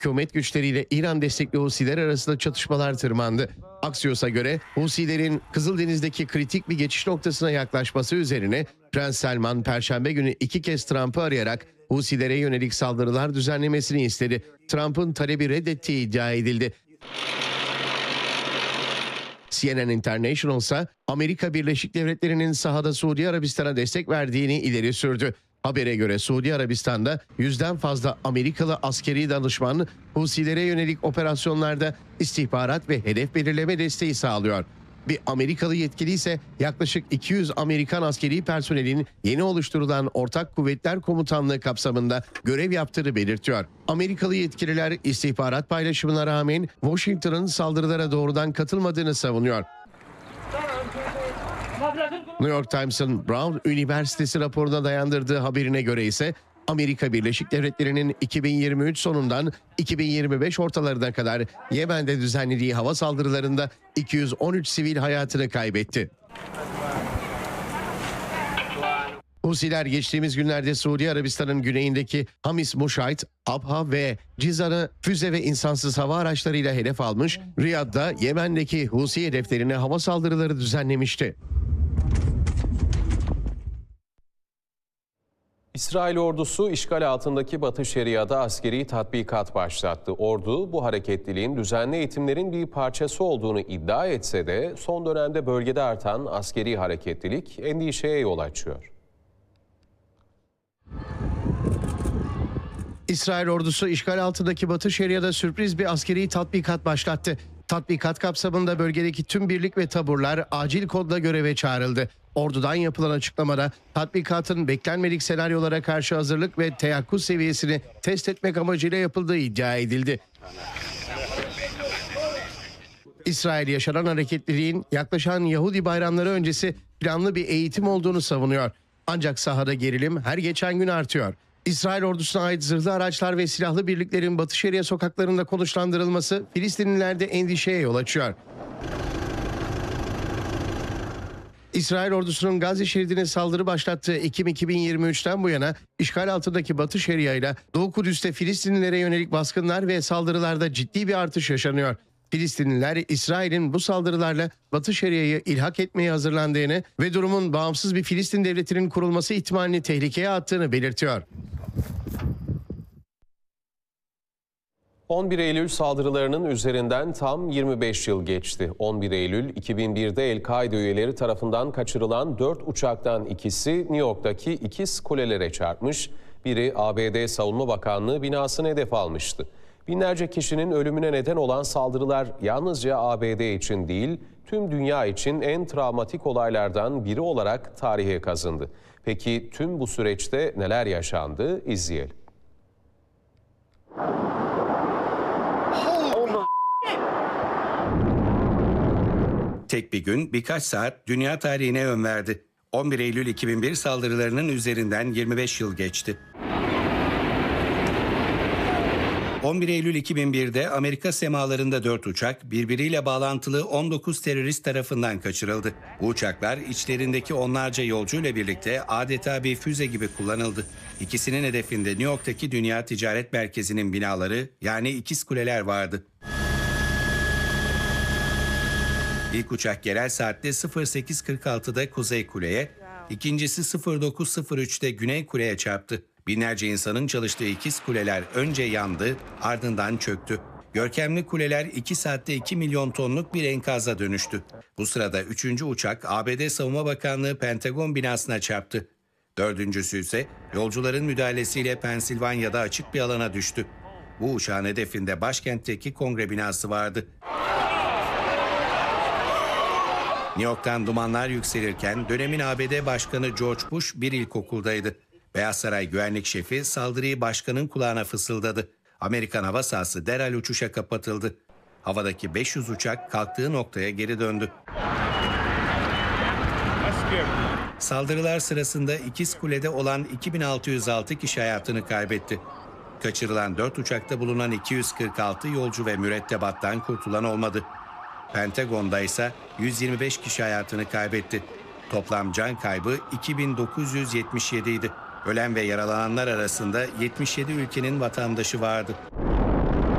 Hükümet güçleriyle İran destekli Husiler arasında çatışmalar tırmandı. Axios'a göre Husilerin Kızıldeniz'deki kritik bir geçiş noktasına yaklaşması üzerine Prens Selman Perşembe günü 2 kez Trump'ı arayarak Husilere yönelik saldırılar düzenlemesini istedi. Trump'ın talebi reddettiği iddia edildi. CNN International ise Amerika Birleşik Devletleri'nin sahada Suudi Arabistan'a destek verdiğini ileri sürdü. Habere göre Suudi Arabistan'da 100'den fazla Amerikalı askeri danışman Husilere yönelik operasyonlarda istihbarat ve hedef belirleme desteği sağlıyor. Bir Amerikalı yetkili ise yaklaşık 200 Amerikan askeri personelin yeni oluşturulan Ortak Kuvvetler Komutanlığı kapsamında görev yaptığını belirtiyor. Amerikalı yetkililer istihbarat paylaşımına rağmen Washington'ın saldırılara doğrudan katılmadığını savunuyor. New York Times'ın Brown Üniversitesi raporuna dayandırdığı haberine göre ise Amerika Birleşik Devletleri'nin 2023 sonundan 2025 ortalarına kadar Yemen'de düzenlediği hava saldırılarında 213 sivil hayatını kaybetti. Husiler geçtiğimiz günlerde Suudi Arabistan'ın güneyindeki Hamis Muşayt, Abha ve Cizan'ı füze ve insansız hava araçlarıyla hedef almış, Riyad'da Yemen'deki Husi hedeflerine hava saldırıları düzenlemişti. İsrail ordusu işgal altındaki Batı Şeria'da askeri tatbikat başlattı. Ordu bu hareketliliğin düzenli eğitimlerin bir parçası olduğunu iddia etse de son dönemde bölgede artan askeri hareketlilik endişeye yol açıyor. İsrail ordusu işgal altındaki Batı Şeria'da sürpriz bir askeri tatbikat başlattı. Tatbikat kapsamında bölgedeki tüm birlik ve taburlar acil kodla göreve çağrıldı. Ordudan yapılan açıklamada tatbikatın beklenmedik senaryolara karşı hazırlık ve teyakkuz seviyesini test etmek amacıyla yapıldığı iddia edildi. İsrail yaşanan hareketliliğin yaklaşan Yahudi bayramları öncesi planlı bir eğitim olduğunu savunuyor. Ancak sahada gerilim her geçen gün artıyor. İsrail ordusuna ait zırhlı araçlar ve silahlı birliklerin Batı Şeria sokaklarında konuşlandırılması Filistinlilerde endişeye yol açıyor. İsrail ordusunun Gazze şeridine saldırı başlattığı Ekim 2023'ten bu yana işgal altındaki Batı Şeria ile Doğu Kudüs'te Filistinlilere yönelik baskınlar ve saldırılarda ciddi bir artış yaşanıyor. Filistinliler İsrail'in bu saldırılarla Batı Şeria'yı ilhak etmeye hazırlandığını ve durumun bağımsız bir Filistin devletinin kurulması ihtimalini tehlikeye attığını belirtiyor. 11 Eylül saldırılarının üzerinden tam 25 yıl geçti. 11 Eylül 2001'de El-Kaide üyeleri tarafından kaçırılan 4 uçaktan ikisi New York'taki ikiz kulelere çarpmış, biri ABD Savunma Bakanlığı binasını hedef almıştı. Binlerce kişinin ölümüne neden olan saldırılar yalnızca ABD için değil, tüm dünya için en travmatik olaylardan biri olarak tarihe kazındı. Peki tüm bu süreçte neler yaşandı? İzleyelim. Tek bir gün, birkaç saat dünya tarihine yön verdi. 11 Eylül 2001 saldırılarının üzerinden 25 yıl geçti. 11 Eylül 2001'de Amerika semalarında 4 uçak birbiriyle bağlantılı 19 terörist tarafından kaçırıldı. Bu uçaklar içlerindeki onlarca yolcuyla birlikte adeta bir füze gibi kullanıldı. İkisinin hedefinde New York'taki Dünya Ticaret Merkezi'nin binaları, yani ikiz kuleler vardı. İlk uçak yerel saatte 08.46'da Kuzey Kule'ye, ikincisi 09.03'te Güney Kule'ye çarptı. Binlerce insanın çalıştığı ikiz kuleler önce yandı, ardından çöktü. Görkemli kuleler 2 saatte 2 milyon tonluk bir enkaza dönüştü. Bu sırada 3. uçak ABD Savunma Bakanlığı Pentagon binasına çarptı. 4.'sü ise yolcuların müdahalesiyle Pensilvanya'da açık bir alana düştü. Bu uçağın hedefinde başkentteki kongre binası vardı. New York'tan dumanlar yükselirken dönemin ABD Başkanı George Bush bir ilkokuldaydı. Beyaz Saray güvenlik şefi saldırıyı başkanın kulağına fısıldadı. Amerikan hava sahası derhal uçuşa kapatıldı. Havadaki 500 uçak kalktığı noktaya geri döndü. Saldırılar sırasında ikiz kulede olan 2606 kişi hayatını kaybetti. Kaçırılan 4 uçakta bulunan 246 yolcu ve mürettebattan kurtulan olmadı. Pentagon'da ise 125 kişi hayatını kaybetti. Toplam can kaybı 2977 idi. Ölen ve yaralananlar arasında 77 ülkenin vatandaşı vardı.